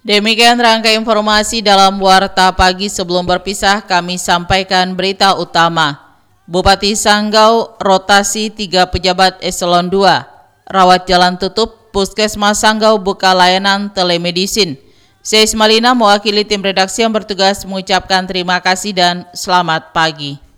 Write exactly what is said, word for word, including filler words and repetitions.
Demikian rangka informasi dalam Warta Pagi. Sebelum berpisah, kami sampaikan berita utama. Bupati Sanggau rotasi tiga pejabat eselon dua. Rawat jalan tutup, Puskesmas Sanggau buka layanan telemedicine. Saya Ismalina mewakili tim redaksi yang bertugas mengucapkan terima kasih dan selamat pagi.